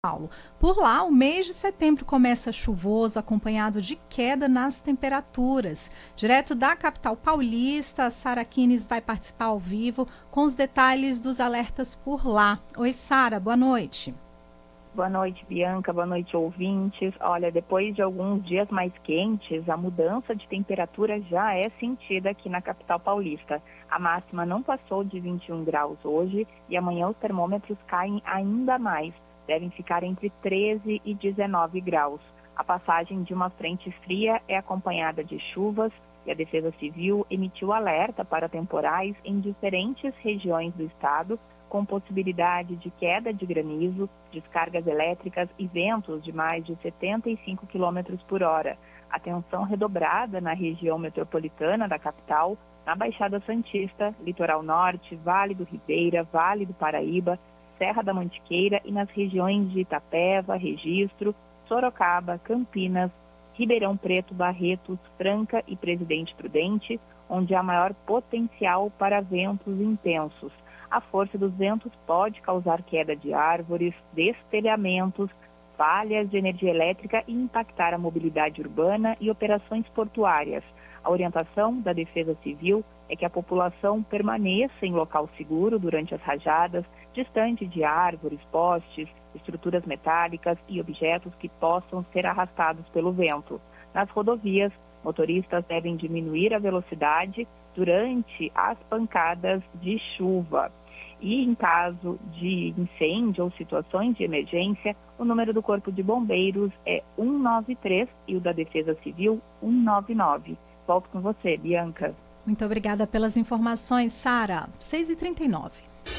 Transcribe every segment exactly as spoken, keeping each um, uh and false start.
Paulo. Por lá, o mês de setembro começa chuvoso, acompanhado de queda nas temperaturas. Direto da capital paulista, a Sara Kines vai participar ao vivo com os detalhes dos alertas por lá. Oi, Sara, boa noite. Boa noite, Bianca. Boa noite, ouvintes. Olha, depois de alguns dias mais quentes, a mudança de temperatura já é sentida aqui na capital paulista. A máxima não passou de vinte e um graus hoje e amanhã os termômetros caem ainda mais. Devem ficar entre treze e dezenove graus. A passagem de uma frente fria é acompanhada de chuvas e a Defesa Civil emitiu alerta para temporais em diferentes regiões do estado, com possibilidade de queda de granizo, descargas elétricas e ventos de mais de setenta e cinco quilômetros por hora. Atenção redobrada na região metropolitana da capital, na Baixada Santista, Litoral Norte, Vale do Ribeira, Vale do Paraíba, Serra da Mantiqueira e nas regiões de Itapeva, Registro, Sorocaba, Campinas, Ribeirão Preto, Barretos, Franca e Presidente Prudente, onde há maior potencial para ventos intensos. A força dos ventos pode causar queda de árvores, destelhamentos, falhas de energia elétrica e impactar a mobilidade urbana e operações portuárias. A orientação da Defesa Civil é que a população permaneça em local seguro durante as rajadas, distante de árvores, postes, estruturas metálicas e objetos que possam ser arrastados pelo vento. Nas rodovias, motoristas devem diminuir a velocidade durante as pancadas de chuva. E em caso de incêndio ou situações de emergência, o número do Corpo de Bombeiros é um nove três e o da Defesa Civil um nove nove. Volto com você, Bianca. Muito obrigada pelas informações, Sara. seis e trinta e nove.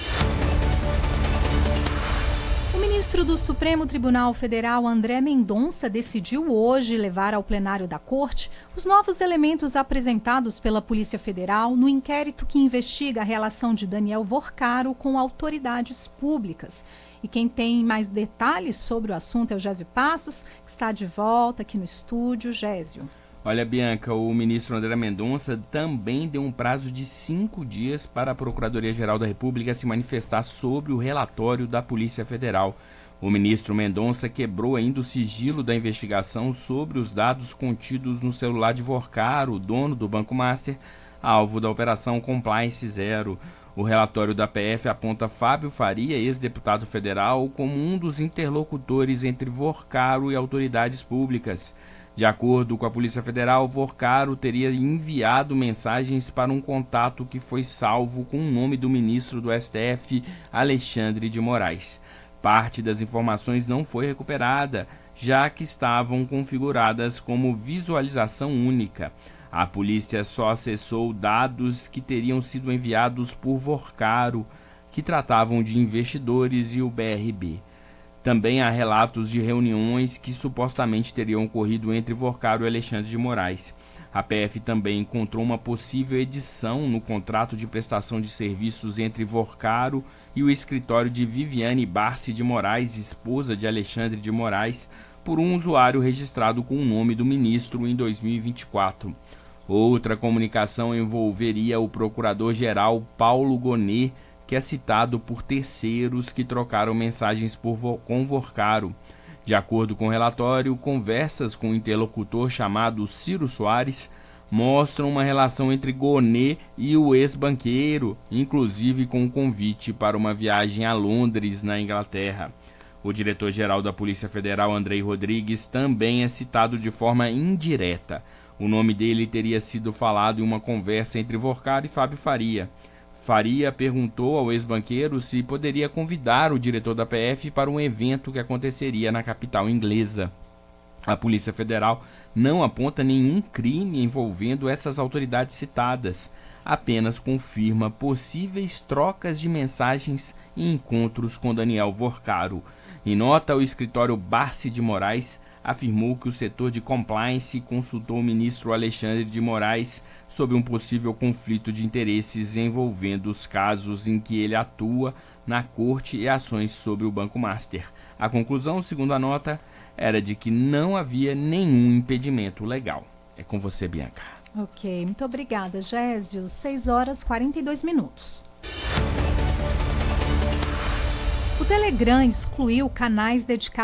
O ministro do Supremo Tribunal Federal, André Mendonça, decidiu hoje levar ao plenário da Corte os novos elementos apresentados pela Polícia Federal no inquérito que investiga a relação de Daniel Vorcaro com autoridades públicas. E quem tem mais detalhes sobre o assunto é o Gésio Passos, que está de volta aqui no estúdio. Gésio. Olha, Bianca, o ministro André Mendonça também deu um prazo de cinco dias para a Procuradoria-Geral da República se manifestar sobre o relatório da Polícia Federal. O ministro Mendonça quebrou ainda o sigilo da investigação sobre os dados contidos no celular de Vorcaro, dono do Banco Master, alvo da Operação Compliance Zero. O relatório da P F aponta Fábio Faria, ex-deputado federal, como um dos interlocutores entre Vorcaro e autoridades públicas. De acordo com a Polícia Federal, Vorcaro teria enviado mensagens para um contato que foi salvo com o nome do ministro do S T F, Alexandre de Moraes. Parte das informações não foi recuperada, já que estavam configuradas como visualização única. A polícia só acessou dados que teriam sido enviados por Vorcaro, que tratavam de investidores e o B R B. Também há relatos de reuniões que supostamente teriam ocorrido entre Vorcaro e Alexandre de Moraes. A P F também encontrou uma possível edição no contrato de prestação de serviços entre Vorcaro e o escritório de Viviane Barsi de Moraes, esposa de Alexandre de Moraes, por um usuário registrado com o nome do ministro em dois mil e vinte e quatro. Outra comunicação envolveria o procurador-geral Paulo Gonet, que é citado por terceiros que trocaram mensagens por, com Vorcaro. De acordo com o relatório, conversas com um interlocutor chamado Ciro Soares mostram uma relação entre Gonet e o ex-banqueiro, inclusive com um convite para uma viagem a Londres, na Inglaterra. O diretor-geral da Polícia Federal, Andrei Rodrigues, também é citado de forma indireta. O nome dele teria sido falado em uma conversa entre Vorcaro e Fábio Faria. Faria perguntou ao ex-banqueiro se poderia convidar o diretor da P F para um evento que aconteceria na capital inglesa. A Polícia Federal não aponta nenhum crime envolvendo essas autoridades citadas, apenas confirma possíveis trocas de mensagens e encontros com Daniel Vorcaro. Em nota, o escritório Barsi de Moraes afirmou que o setor de compliance consultou o ministro Alexandre de Moraes sobre um possível conflito de interesses envolvendo os casos em que ele atua na corte e ações sobre o Banco Master. A conclusão, segundo a nota, era de que não havia nenhum impedimento legal. É com você, Bianca. Ok, muito obrigada, Gésio. seis horas e quarenta e dois minutos. O Telegram excluiu canais dedicados